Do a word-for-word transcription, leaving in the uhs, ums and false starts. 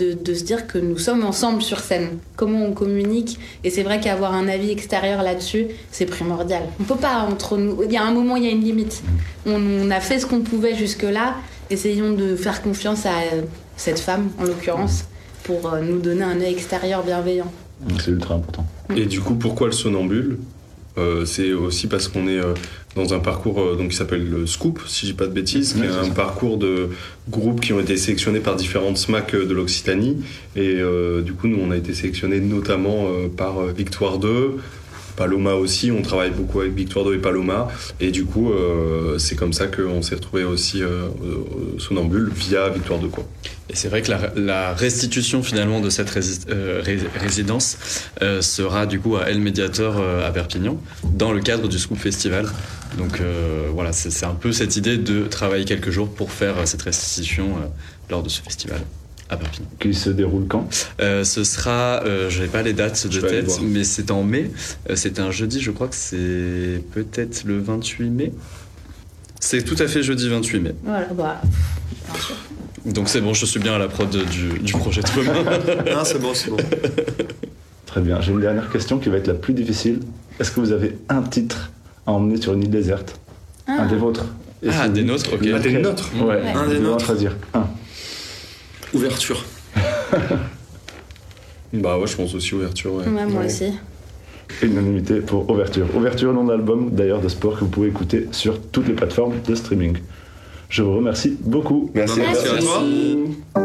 de, de se dire que nous sommes ensemble sur scène. Comment on communique. Et c'est vrai qu'avoir un avis extérieur là-dessus, c'est primordial. On peut pas entre nous... Il y a un moment, il y a une limite. On, on a fait ce qu'on pouvait jusque-là. Essayons de faire confiance à cette femme, en l'occurrence, pour nous donner un œil extérieur bienveillant. C'est ultra important. Et du coup, pourquoi le somnambule ? euh, C'est aussi parce qu'on est euh, dans un parcours euh, donc, qui s'appelle le Scoop, si je dis pas de bêtises, qui est un parcours de groupes qui ont été sélectionnés par différentes S M A C de l'Occitanie. Et euh, du coup, nous, on a été sélectionnés notamment euh, par Victoire deux, Paloma aussi, on travaille beaucoup avec Victoire deux et Paloma, et du coup euh, c'est comme ça qu'on s'est retrouvé aussi euh, au Somnambule via Victoire deux, quoi. Et c'est vrai que la, la restitution finalement de cette rési- euh, ré- résidence euh, sera du coup à El Mediator euh, à Perpignan dans le cadre du Scoop Festival. Donc euh, voilà, c'est, c'est un peu cette idée de travailler quelques jours pour faire cette restitution euh, lors de ce festival. À Perpignan. Qui se déroule quand ? euh, Ce sera, euh, je n'ai pas les dates de Je tête, mais c'est en mai. Euh, c'est un jeudi, je crois que c'est peut-être le vingt-huit mai. C'est tout à fait jeudi vingt-huit mai. Voilà, bah, bien sûr. Donc c'est bon, je suis bien à la prod du, du projet de commun. Non, c'est bon, c'est bon. Très bien. J'ai une dernière question qui va être la plus difficile. Est-ce que vous avez un titre à emmener sur une île déserte ? Ah. Un des vôtres ? Et Ah, si des oui, nôtres, ok. Ah, des nôtres ? Ouais, Ouais. Un des vous devez en nôtres. choisir un. Ouverture. Bah ouais, je pense aussi ouverture, ouais. Ouais, moi Ouais. aussi. Unanimité pour Ouverture. Ouverture, nom d'album d'ailleurs de sport que vous pouvez écouter sur toutes les plateformes de streaming. Je vous remercie beaucoup. Merci. Merci à toi.